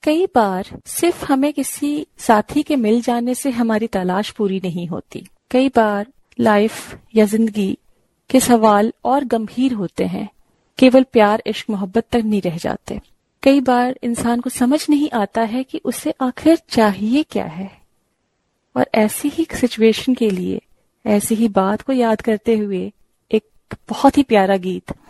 कई बार सिर्फ हमें किसी साथी के मिल जाने से हमारी तलाश पूरी नहीं होती। कई बार लाइफ या जिंदगी के सवाल और गंभीर होते हैं, केवल प्यार इश्क मोहब्बत तक नहीं रह जाते। कई बार इंसान को समझ नहीं आता है कि उसे आखिर चाहिए क्या है। और ऐसी ही सिचुएशन के लिए, ऐसी ही बात को याद करते हुए एक बहुत ही प्यारा गीत